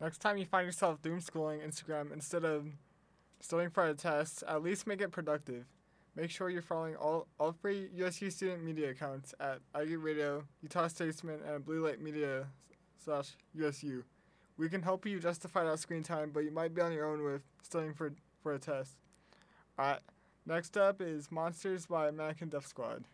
Next time you find yourself doom scrolling Instagram instead of studying for a test, at least make it productive. Make sure you're following all free USU student media accounts at iGet Radio, Utah Statesman, and Blue Light Media /USU. We can help you justify that screen time, but you might be on your own with studying for a test. Alright, next up is Monsters by Mannequin Death Squad.